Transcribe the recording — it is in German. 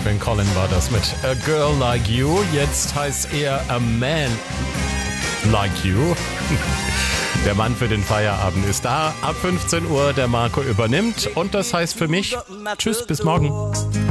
Phil Collen war das mit A Girl Like You. Jetzt heißt er A Man Like You. Der Mann für den Feierabend ist da. Ab 15 Uhr der Marco übernimmt. Und das heißt für mich, tschüss, bis morgen.